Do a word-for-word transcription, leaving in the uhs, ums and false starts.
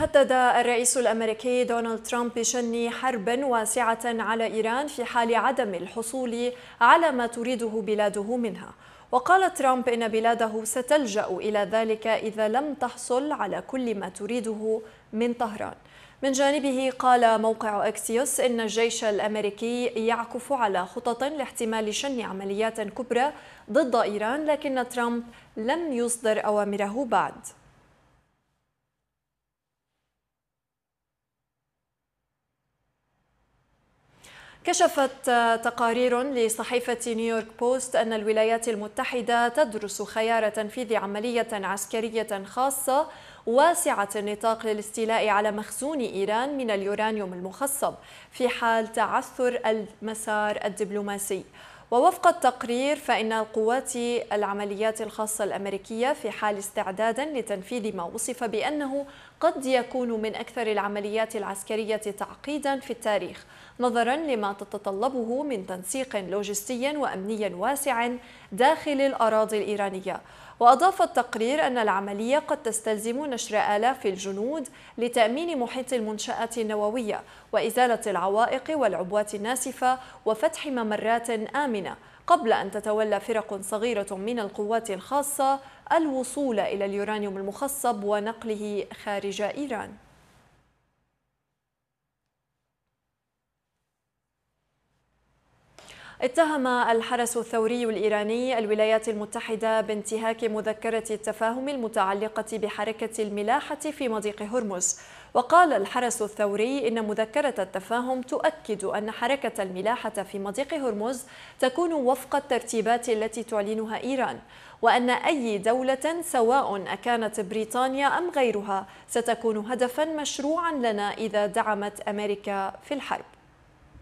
هدد الرئيس الأمريكي دونالد ترامب بشن حرب واسعة على إيران في حال عدم الحصول على ما تريده بلاده منها. وقال ترامب إن بلاده ستلجأ إلى ذلك إذا لم تحصل على كل ما تريده من طهران. من جانبه قال موقع أكسيوس إن الجيش الأمريكي يعكف على خطط لاحتمال شن عمليات كبرى ضد إيران، لكن ترامب لم يصدر أوامره بعد. كشفت تقارير لصحيفة نيويورك بوست أن الولايات المتحدة تدرس خيار تنفيذ عملية عسكرية خاصة واسعة النطاق للاستيلاء على مخزون إيران من اليورانيوم المخصب في حال تعثر المسار الدبلوماسي. ووفق التقرير فإن القوات العمليات الخاصة الأمريكية في حال استعداد لتنفيذ ما وصف بأنه قد يكون من أكثر العمليات العسكرية تعقيدا في التاريخ، نظرا لما تتطلبه من تنسيق لوجستي وأمني واسع داخل الأراضي الإيرانية. وأضاف التقرير أن العملية قد تستلزم نشر آلاف الجنود لتأمين محيط المنشآت النووية وإزالة العوائق والعبوات الناسفة وفتح ممرات آمنة، قبل أن تتولى فرق صغيرة من القوات الخاصة الوصول إلى اليورانيوم المخصب ونقله خارج إيران. اتهم الحرس الثوري الإيراني الولايات المتحدة بانتهاك مذكرة التفاهم المتعلقة بحركة الملاحة في مضيق هرمز. وقال الحرس الثوري إن مذكرة التفاهم تؤكد أن حركة الملاحة في مضيق هرمز تكون وفق الترتيبات التي تعلنها إيران، وأن أي دولة سواء أكانت بريطانيا أم غيرها ستكون هدفا مشروعا لنا إذا دعمت أمريكا في الحرب.